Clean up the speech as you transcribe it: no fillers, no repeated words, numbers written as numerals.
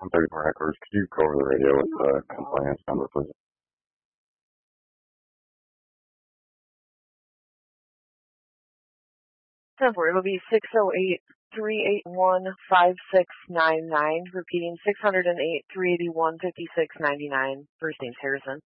134 Heckler's. Could you go over the radio with the compliance number, please? It'll be 608-381-5699, repeating 608-381-5699. First name's Harrison.